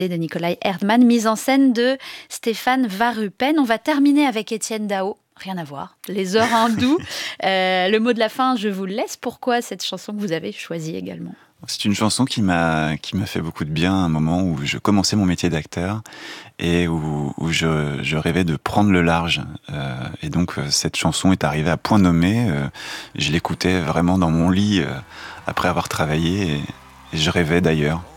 de Nikolai Erdmann, mise en scène de Stéphane Varupen. On va terminer avec Étienne Dao. Rien à voir. Les heures hindoues. Le mot de la fin, je vous le laisse. Pourquoi cette chanson que vous avez choisie également ? C'est une chanson qui m'a fait beaucoup de bien à un moment où je commençais mon métier d'acteur et où je rêvais de prendre le large. Et donc cette chanson est arrivée à point nommé. Je l'écoutais vraiment dans mon lit après avoir travaillé et je rêvais d'ailleurs.